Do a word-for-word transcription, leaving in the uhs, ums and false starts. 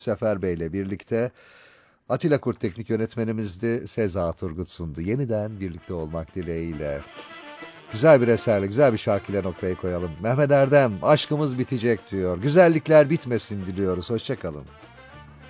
Sefer Bey'le birlikte. Atilla Kurt teknik yönetmenimizdi. Seza Turgut sundu. Yeniden birlikte olmak dileğiyle. Güzel bir eserle, güzel bir şarkıyla noktayı koyalım. Mehmet Erdem, aşkımız bitecek diyor. Güzellikler bitmesin diliyoruz. Hoşçakalın.